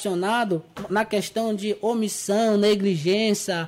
acionado na questão de omissão, negligência,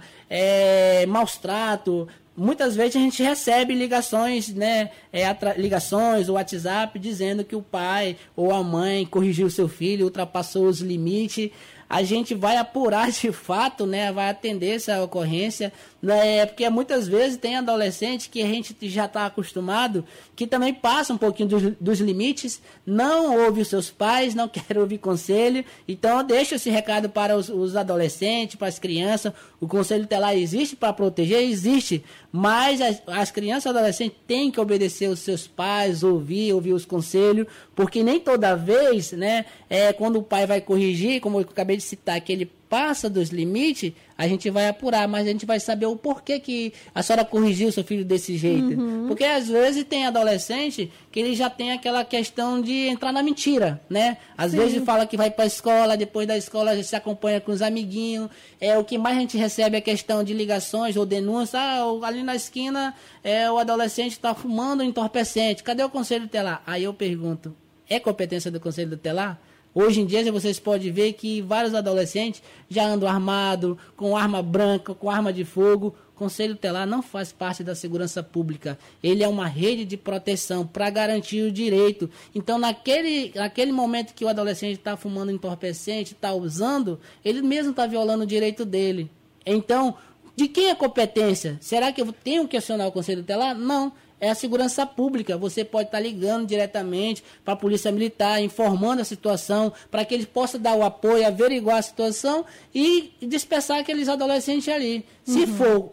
maus trato. Muitas vezes a gente recebe ligações, né, ligações, o WhatsApp, dizendo que o pai ou a mãe corrigiu o seu filho, ultrapassou os limites. A gente vai apurar de fato, né, vai atender essa ocorrência, né, porque muitas vezes tem adolescente que a gente já está acostumado, que também passa um pouquinho dos limites, não ouve os seus pais, não quer ouvir conselho. Então, deixa esse recado para os adolescentes, para as crianças. O conselho tutelar existe para proteger? Existe, mas as crianças e adolescentes têm que obedecer os seus pais, ouvir os conselhos, porque nem toda vez, né, quando o pai vai corrigir, como eu acabei de citar, que ele passa dos limites, a gente vai apurar, mas a gente vai saber o porquê que a senhora corrigiu o seu filho desse jeito. Porque às vezes tem adolescente que ele já tem aquela questão de entrar na mentira, né? Às vezes fala que vai para a escola, depois da escola a gente se acompanha com os amiguinhos. O que mais a gente recebe é questão de ligações ou denúncias. Ali na esquina o adolescente está fumando entorpecente. Cadê o conselho tutelar? Aí eu pergunto, é competência do conselho tutelar? Hoje em dia, vocês podem ver que vários adolescentes já andam armados, com arma branca, com arma de fogo. O Conselho Tutelar não faz parte da segurança pública. Ele é uma rede de proteção para garantir o direito. Então, naquele momento que o adolescente está fumando entorpecente, está usando, ele mesmo está violando o direito dele. Então, de quem é a competência? Será que eu tenho que acionar o Conselho Tutelar? Não. É a segurança pública. Você pode estar ligando diretamente para a Polícia Militar, informando a situação, para que eles possam dar o apoio, averiguar a situação e dispersar aqueles adolescentes ali. Se for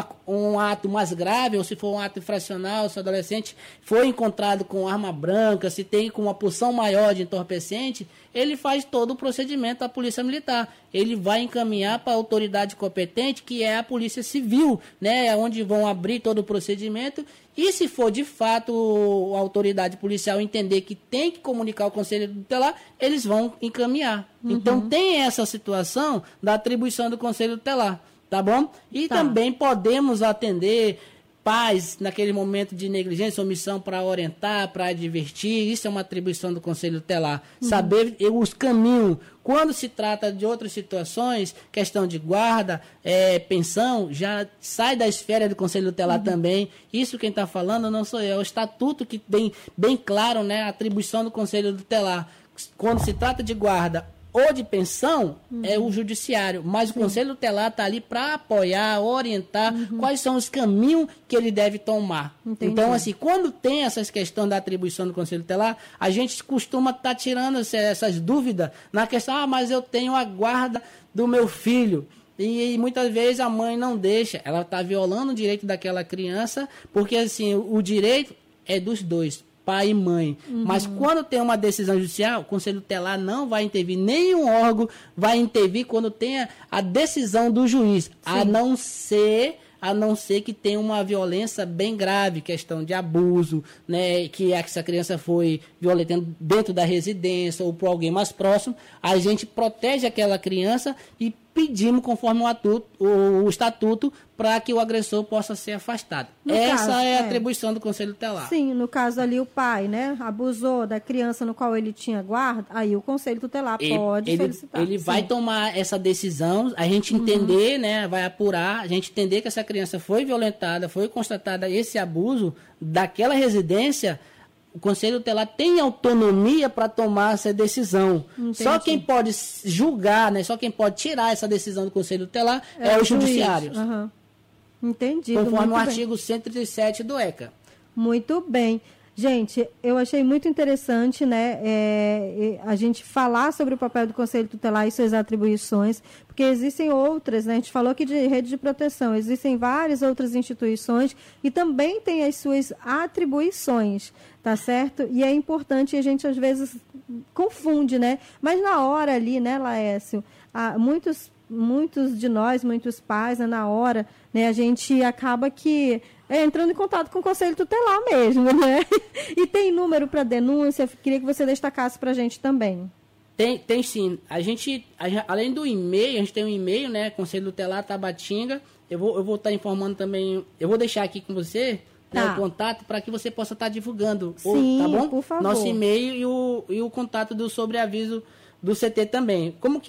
um ato mais grave, ou se for um ato infracional, se o adolescente for encontrado com arma branca, se tem com uma porção maior de entorpecente, ele faz todo o procedimento da Polícia Militar. Ele vai encaminhar para a autoridade competente, que é a Polícia Civil, né, onde vão abrir todo o procedimento. E se for de fato a autoridade policial entender que tem que comunicar ao Conselho Tutelar, eles vão encaminhar. Então tem essa situação da atribuição do Conselho Tutelar, tá bom? E também podemos atender pais naquele momento de negligência, omissão, para orientar, para advertir. Isso é uma atribuição do Conselho Tutelar. Saber os caminhos. Quando se trata de outras situações, questão de guarda, pensão, já sai da esfera do Conselho Tutelar também. Isso quem está falando não sou eu. É o estatuto que tem bem claro, né, a atribuição do Conselho Tutelar. Quando se trata de guarda ou de pensão, é o judiciário. Mas o Conselho Tutelar está ali para apoiar, orientar quais são os caminhos que ele deve tomar. Entendi. Então, assim, quando tem essas questões da atribuição do Conselho Tutelar, a gente costuma estar tirando essas dúvidas na questão, mas eu tenho a guarda do meu filho. E muitas vezes a mãe não deixa, ela está violando o direito daquela criança, porque assim, o direito é dos dois, pai e mãe. Mas quando tem uma decisão judicial, o Conselho Tutelar não vai intervir, nenhum órgão vai intervir quando tem a decisão do juiz, a não ser que tenha uma violência bem grave, questão de abuso, né, que essa criança foi violentada dentro da residência ou por alguém mais próximo. A gente protege aquela criança e pedimos, conforme o estatuto, para que o agressor possa ser afastado. Essa é a atribuição do Conselho Tutelar. Sim, no caso ali o pai, né, abusou da criança no qual ele tinha guarda, aí o Conselho Tutelar pode solicitar. Ele vai tomar essa decisão, a gente entender, né, vai apurar, a gente entender que essa criança foi violentada, foi constatada esse abuso daquela residência. O Conselho Tutelar tem autonomia para tomar essa decisão. Entendi. Só quem pode julgar, né, só quem pode tirar essa decisão do Conselho Tutelar é o judiciário. Entendi. Conforme o artigo 137 do ECA. Muito bem. Gente, eu achei muito interessante, né, a gente falar sobre o papel do Conselho Tutelar e suas atribuições, porque existem outras, né, a gente falou aqui de rede de proteção, existem várias outras instituições que também têm as suas atribuições, tá certo? E é importante, a gente às vezes confunde, né, mas na hora ali, né, Laércio, muitos de nós, muitos pais, né, na hora, né, a gente acaba que entrando em contato com o Conselho Tutelar mesmo, né? E tem número para denúncia? Queria que você destacasse para a gente também. Tem sim. Além do e-mail, a gente tem um e-mail, né? Conselho Tutelar Tabatinga. Eu vou estar informando também. Eu vou deixar aqui com você, né, o contato para que você possa estar divulgando. Sim, tá bom? por favor. Nosso e-mail e o contato do sobreaviso do CT também. Como que